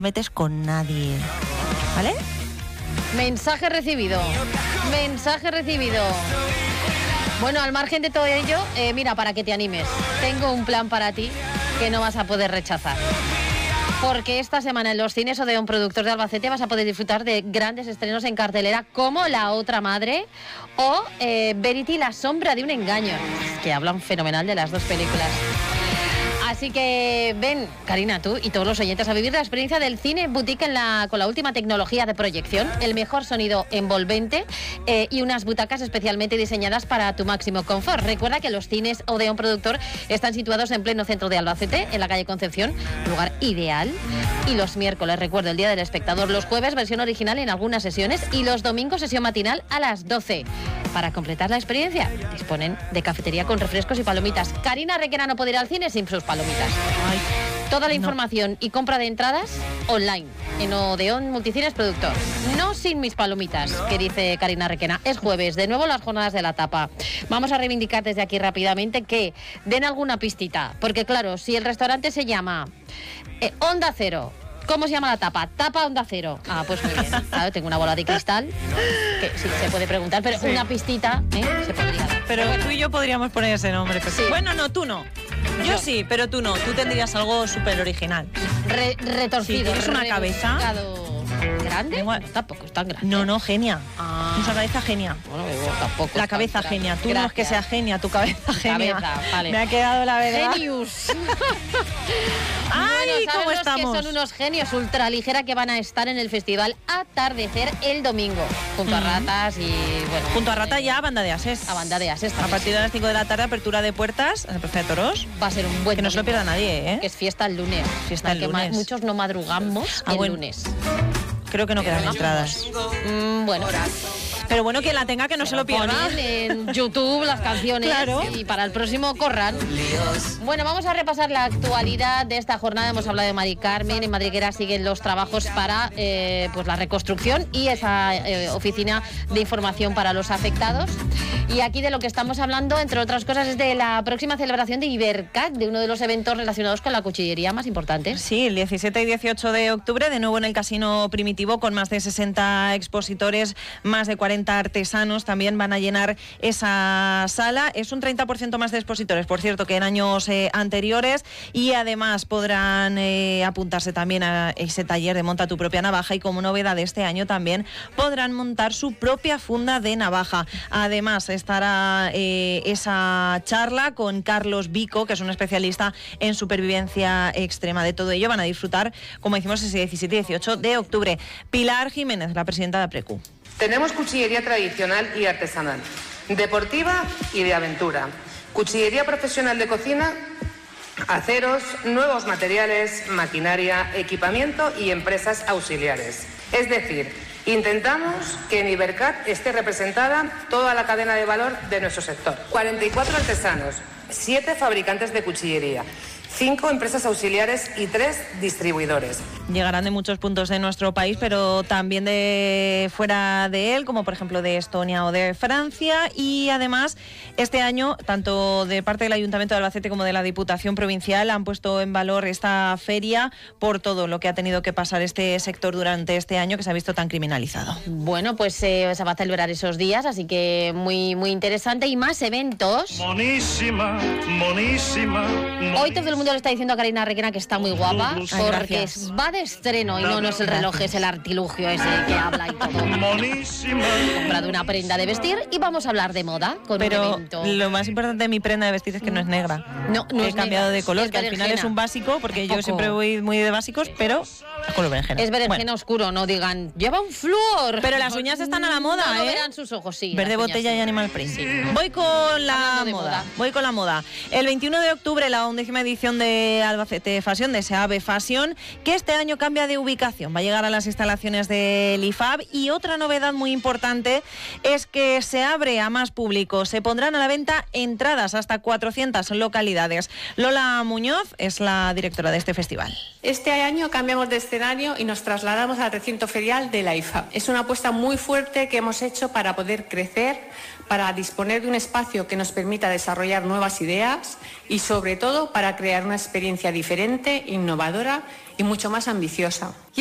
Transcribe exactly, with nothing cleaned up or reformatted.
metes con nadie, ¿vale? Mensaje recibido. Mensaje recibido. Bueno, al margen de todo ello, eh, mira, para que te animes, tengo un plan para ti que no vas a poder rechazar. Porque esta semana en los cines Odeón Productor de Albacete vas a poder disfrutar de grandes estrenos en cartelera como La Otra Madre o eh, Verity, la sombra de un engaño, que hablan fenomenal de las dos películas. Así que ven, Karina, tú y todos los oyentes a vivir la experiencia del cine boutique en la, con la última tecnología de proyección, el mejor sonido envolvente eh, y unas butacas especialmente diseñadas para tu máximo confort. Recuerda que los cines Odeón Productor están situados en pleno centro de Albacete, en la calle Concepción, lugar ideal. Y los miércoles, recuerdo, el Día del Espectador, los jueves versión original en algunas sesiones y los domingos sesión matinal a las doce. Para completar la experiencia, disponen de cafetería con refrescos y palomitas. Karina Requena no puede ir al cine sin sus palomitas. Ay, Toda la información no. y compra de entradas online en Odeón Multicines Productor. No sin mis palomitas, que dice Karina Requena. Es jueves, de nuevo las jornadas de la tapa. Vamos a reivindicar desde aquí rápidamente que den alguna pistita. Porque claro, si el restaurante se llama eh, Onda Cero, ¿cómo se llama la tapa? Tapa Onda Cero. Ah, pues muy bien. Claro, tengo una bola de cristal, que sí, se puede preguntar, pero sí. una pistita ¿eh? se podría dar. Pero bueno. Tú y yo podríamos poner ese nombre. Pero... Sí. Bueno, no, tú no. Yo, yo sí, pero tú no. Tú tendrías algo súper original. Re retorcido. Sí, es una cabeza... ¿Grande? No, tampoco es tan grande. No, no, genia. Ah. Es una cabeza genia. Bueno, tampoco. La cabeza genia. Tú Gracias. No es que sea genia, tu cabeza genia. Cabeza, vale. Me ha quedado la verdad. Genius. Ay, bueno, ¿cómo estamos? Que son unos genios ultraligera que van a estar en el festival Atardecer el domingo. Junto mm. a Ratas y bueno. Junto a Rata ya a Banda de Ases. A Banda de Ases también. A partir de las cinco de la tarde, apertura de puertas en el Plaza de Toros. Va a ser un buen Que no se lo pierda nadie, ¿eh? Que es fiesta el lunes. Fiesta el lunes. Muchos no madrugamos ah, el bueno. lunes. Creo que no quedan entradas. Mm, bueno. Pero bueno, que la tenga, que no se, se lo pierda. En YouTube las canciones claro. y para el próximo corran. Bueno, vamos a repasar la actualidad de esta jornada. Hemos hablado de Mari Carmen. En Madriguera siguen los trabajos para eh, pues la reconstrucción y esa eh, oficina de información para los afectados. Y aquí de lo que estamos hablando, entre otras cosas, es de la próxima celebración de Ibercat, de uno de los eventos relacionados con la cuchillería más importantes. Sí, el diecisiete y dieciocho de octubre, de nuevo en el Casino Primitivo, con más de sesenta expositores, más de cuarenta artesanos también van a llenar esa sala. Es un treinta por ciento más de expositores, por cierto, que en años eh, anteriores, y además podrán eh, apuntarse también a ese taller de monta tu propia navaja, y como novedad de este año también podrán montar su propia funda de navaja. Además estará eh, esa charla con Carlos Vico, que es un especialista en supervivencia extrema. De todo ello van a disfrutar, como decimos, ese diecisiete y dieciocho de octubre. Pilar Jiménez, la presidenta de APRECU. Tenemos cuchillería tradicional y artesanal, deportiva y de aventura, cuchillería profesional de cocina, aceros, nuevos materiales, maquinaria, equipamiento y empresas auxiliares. Es decir, intentamos que en Ibercat esté representada toda la cadena de valor de nuestro sector. cuarenta y cuatro artesanos, siete fabricantes de cuchillería, cinco empresas auxiliares y tres distribuidores. Llegarán de muchos puntos de nuestro país, pero también de fuera de él, como por ejemplo de Estonia o de Francia. Y además, este año, tanto de parte del Ayuntamiento de Albacete como de la Diputación Provincial, han puesto en valor esta feria por todo lo que ha tenido que pasar este sector durante este año, que se ha visto tan criminalizado. Bueno, pues eh, se va a celebrar esos días, así que muy, muy interesante. Y más eventos. Monísima, monísima, monísima. Hoy todo el mundo le está diciendo a Karina Requena que está muy guapa, Ay, porque gracias. va de estreno y no, no es el reloj, es el artilugio ese que habla y todo. Monísima. He comprado una prenda de vestir y vamos a hablar de moda con Pero un evento. Lo más importante de mi prenda de vestir es que no es negra. No, no He es cambiado negra, de color, es que al final berenjena. es un básico, porque Poco. yo siempre voy muy de básicos, pero color berenjena. Es berenjena Bueno. oscuro, no digan, lleva un flúor. Pero las uñas están a la moda, no, no ¿eh? verán sus ojos, sí. Verde las uñas, botella sí. y animal print. Sí. Voy con la Hablando de moda. moda. Voy con la moda. El veintiuno de octubre, la undécima edición de Albacete Fashion, de SEABE Fashion, que este año cambia de ubicación. Va a llegar a las instalaciones del I F A B, y otra novedad muy importante es que se abre a más público. Se pondrán a la venta entradas hasta cuatrocientas localidades. Lola Muñoz es la directora de este festival. Este año cambiamos de escenario y nos trasladamos al recinto ferial de la I F A B. Es una apuesta muy fuerte que hemos hecho para poder crecer, para disponer de un espacio que nos permita desarrollar nuevas ideas y, sobre todo, para crear una experiencia diferente, innovadora y mucho más ambiciosa.